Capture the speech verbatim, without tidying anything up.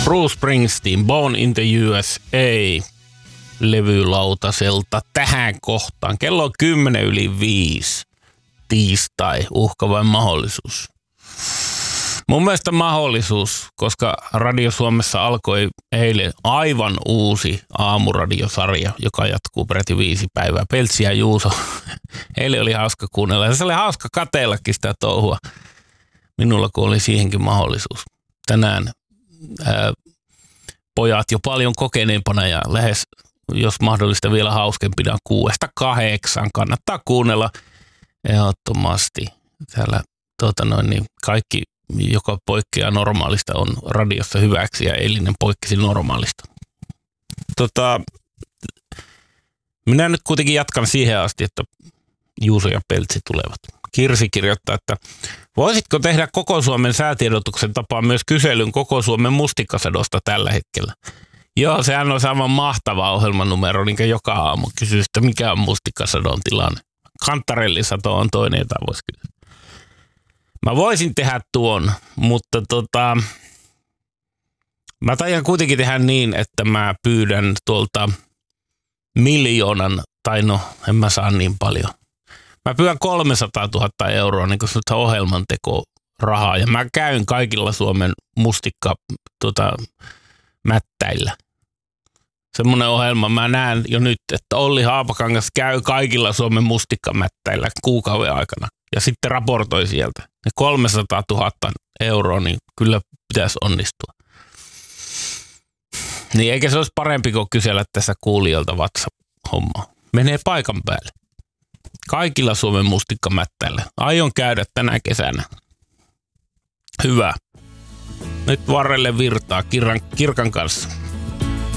Bruce Springsteen, Born in the U S A, levylautaselta tähän kohtaan. Kello on kymmenen yli viisi. Tiistai, uhka vai mahdollisuus? Mun mielestä mahdollisuus, koska Radio Suomessa alkoi eilen aivan uusi aamuradiosarja, joka jatkuu peräti viisi päivää. Peltsi ja Juuso. Eilen oli hauska kuunnella ja se oli hauska katseellakin sitä touhua. Minulla kun oli siihenkin mahdollisuus. Tänään ää, pojat jo paljon kokeneempana ja lähes, jos mahdollista vielä hauskempina kuudesta kahdeksan. Kannattaa kuunnella ehdottomasti. Täällä tuota noin, niin kaikki, joka poikkeaa normaalista, on radiossa hyväksi ja eilinen poikkesi normaalista. Tota, minä nyt kuitenkin jatkan siihen asti, että Juuso ja Peltsi tulevat. Kirsi kirjoittaa, että voisitko tehdä Koko Suomen säätiedotuksen tapaan myös kyselyn Koko Suomen mustikkasadosta tällä hetkellä? Joo, sehän on aivan mahtava ohjelmanumero, niin joka aamu kysyy, että mikä on mustikkasadon tilanne. Kantarellisato on toinen, jota voisi kysyä. Mä voisin tehdä tuon, mutta tota, mä taidan kuitenkin tehdä niin, että mä pyydän tuolta miljoonan, tai no, en mä saa niin paljon. Mä pyydän kolmesataatuhatta euroa niin kuin ohjelman teko rahaa ja mä käyn kaikilla Suomen mustikka tota, mättäillä. Semmoinen ohjelma, mä näen jo nyt, että Olli Haapakangas käy kaikilla Suomen mustikkamättäillä kuukauden aikana ja sitten raportoi sieltä. Ne kolmesataatuhatta euroa, niin kyllä pitäisi onnistua. Niin eikä se olisi parempi kuin kysellä tässä kuulijoilta WhatsApp-hommaa. Menee paikan päälle. Kaikilla Suomen mustikkamättäillä. Aion käydä tänä kesänä. Hyvä. Nyt varrelle virtaa kirkan, kirkan kanssa.